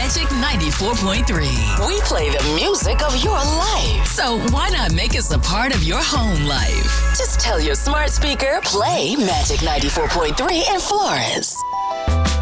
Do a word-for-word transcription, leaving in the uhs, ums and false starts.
Magic ninety-four point three. We play the music of your life. So why not make us a part of your home life? Just tell your smart speaker, play Magic ninety-four point three in Florence.